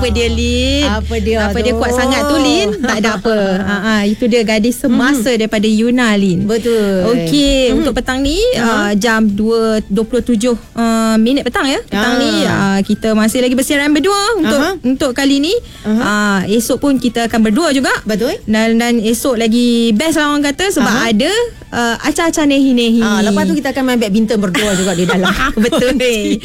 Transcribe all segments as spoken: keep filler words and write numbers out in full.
Apa dia Lin? Apa dia Apa tu? dia kuat sangat tu Lin? Tak ada apa. ha, ha, Itu dia gadis semasa hmm. daripada Yuna Lin. Betul. Okey, hmm. untuk petang ni uh, uh-huh. jam dua puluh tujuh uh, minit petang ya. Petang uh. ni uh, kita masih lagi bersiaran berdua untuk uh-huh. untuk kali ni. Uh-huh. Uh, esok pun kita akan berdua juga. Betul. Dan dan esok lagi best lah orang kata sebab uh-huh. ada uh, acah-acah nehi-nehi. Ah, lepas tu kita akan main badminton berdua juga di dalam. Betul.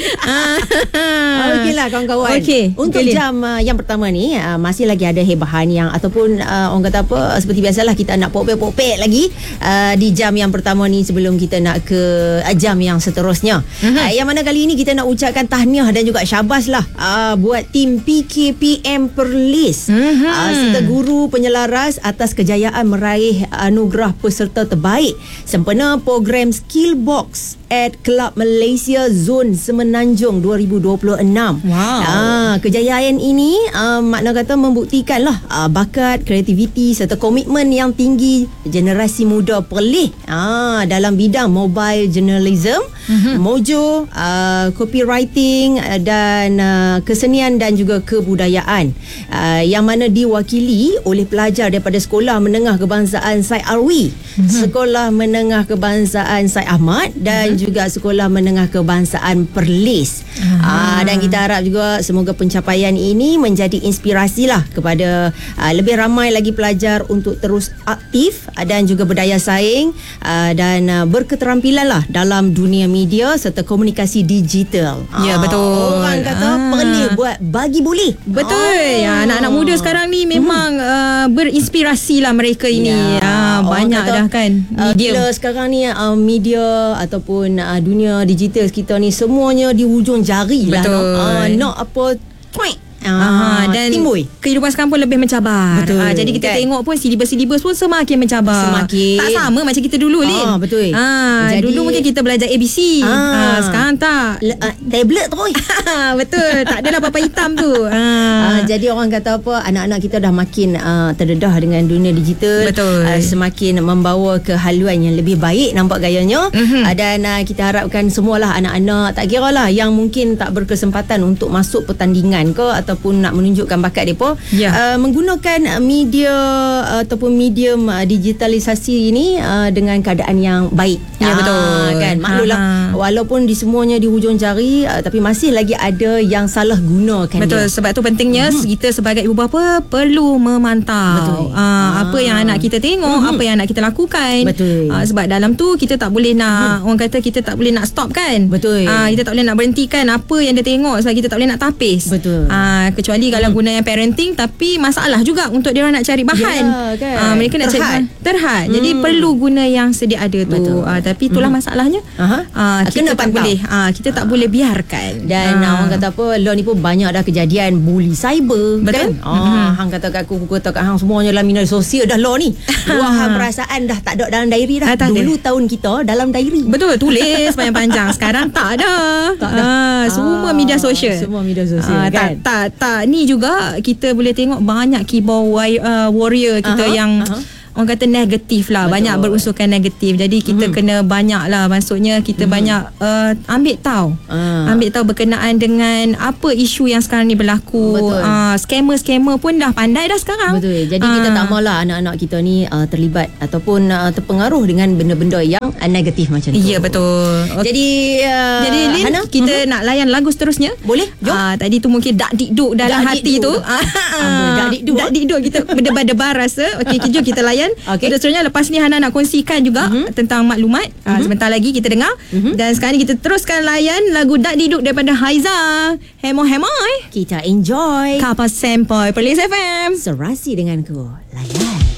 Okeylah kawan-kawan. Okay. Untuk okay, jam uh, yang pertama ni uh, masih lagi ada hebahan yang ataupun uh, orang kata apa, seperti biasalah kita nak popek-popek lagi uh, di jam yang pertama ni sebelum kita nak ke uh, jam yang seterusnya. Uh-huh. Uh, yang mana kali ini kita nak ucapkan tahniah dan juga syabas lah uh, buat tim P K P M Perlis uh-huh. uh, serta guru penyelaras atas kejayaan meraih anugerah peserta terbaik sempena program Skill Box at Club Malaysia Zone Semenanjung dua ribu dua puluh enam. Wow. Ah, kejayaan ini uh, makna kata membuktikanlah uh, bakat, kreativiti serta komitmen yang tinggi generasi muda Perlis ah, dalam bidang mobile journalism, uh-huh. mojo, uh, copywriting uh, dan uh, kesenian dan juga kebudayaan uh, yang mana diwakili oleh pelajar daripada Sekolah Menengah Kebangsaan Syed Arwi, uh-huh. Sekolah Menengah Kebangsaan Syed Ahmad dan uh-huh. juga Sekolah Menengah Kebangsaan Perlis. Aa, dan kita harap juga semoga pencapaian ini menjadi inspirasi lah kepada aa, lebih ramai lagi pelajar untuk terus aktif aa, dan juga berdaya saing aa, dan aa, berketerampilan lah dalam dunia media serta komunikasi digital. Ya, Aa, betul. Orang kata Aa. Perlis buat bagi boleh. Betul. Ya, anak-anak muda sekarang ni memang hmm. uh, berinspirasi lah mereka ini. Ya, uh, banyak kata, dah kan media. Uh, sekarang ni uh, media ataupun uh, dunia digital kita ni semuanya di hujung jari lah. Betul. Uh, nak apa tweet. Ah, dan timbul. kehidupan sekarang pun lebih mencabar. Betul, Ah, jadi kita kan? tengok pun silibus-silibus pun semakin mencabar. Semakin. Tak sama macam kita dulu, Lin. Ah, betul. Ah, Jadi, dulu mungkin kita belajar A B C. Ah, Ah, sekarang tak. Le, uh, tablet terus. Betul. Tak adalah papan hitam tu. Uh, Ah. jadi orang kata apa, anak-anak kita dah makin uh, terdedah dengan dunia digital. Betul. Uh, semakin membawa ke haluan yang lebih baik nampak gayanya. Mm-hmm. Uh, dan uh, kita harapkan semualah anak-anak, tak kira lah yang mungkin tak berkesempatan untuk masuk pertandingan ke ataupun nak menunjukkan bakat mereka, ya. uh, menggunakan media uh, ataupun medium uh, digitalisasi ini uh, dengan keadaan yang baik. Ya, betul. Uh, kan maklumlah Aha. walaupun di semuanya di hujung jari uh, tapi masih lagi ada yang salah gunakan. Betul, dia. sebab tu pentingnya mm-hmm. kita sebagai ibu bapa perlu memantau uh, ah. apa yang anak kita tengok, mm-hmm. apa yang anak kita lakukan. Betul. Uh, sebab dalam tu kita tak boleh nak mm-hmm. orang kata kita tak boleh nak stop kan. Betul. Uh, kita tak boleh nak berhentikan apa yang dia tengok sebab kita tak boleh nak tapis. Betul. Uh, kecuali kalau mm. guna yang parenting, tapi masalah juga untuk dia orang nak cari bahan. Ya, kan? uh, mereka nak terhad. cari bahan terhad. Mm. Jadi perlu guna yang sedia ada tu. Uh, tapi itulah mm. masalahnya. Uh, kita Kena tak boleh uh, kita tak uh. boleh biarkan. Dan uh. orang kata apa, law ni pun banyak dah kejadian bully cyber. Betul. Kan? Oh, mm-hmm. hang kata kat aku, aku kata kat hang semuanya dalam media sosial dah law ni. Luahan perasaan dah tak ada dalam diary dah. Tak Dulu ada. tahun kita dalam diary. Betul, tulis panjang-panjang. Sekarang tak ada. Tak ada. Ah, semua Ah, media sosial. Semua media sosial, ah, kan? Tak, tak, tak. Ni juga kita boleh tengok banyak keyboard wi- uh, warrior kita Aha, yang aha. orang kata negatif lah. Betul. Banyak berunsurkan negatif. Jadi kita mm-hmm. kena banyak lah. Maksudnya kita mm-hmm. banyak uh, ambil tahu. Ah. Ambil tahu berkenaan dengan apa isu yang sekarang ni berlaku. Betul. Uh, scammer-scammer pun dah pandai dah sekarang. Betul. Jadi uh. kita tak maulah anak-anak kita ni uh, terlibat ataupun uh, terpengaruh dengan benda-benda yang uh, negatif macam tu. Ya, betul. Okay. Jadi uh, Jadi Lin, Hana, kita uh-huh. nak layan lagu seterusnya. Boleh? Jom. Ah, tadi tu mungkin dak dikduk dalam Dak hati dikduk. tu. Ah, Dak dikduk. Dak dikduk kita berdebar-debar rasa. Okey, jom kita layan. Okay. Seterusnya lepas ni Hana nak kongsikan juga uh-huh. tentang maklumat. Uh-huh. Ah, sebentar lagi kita dengar. Uh-huh. Dan sekarang ni kita teruskan layan lagu Dak Dikduk daripada Haiza. Hemoy-hemoy. Kita enjoy Kapal Sampai Perlis F M. Serasi denganku. Layan.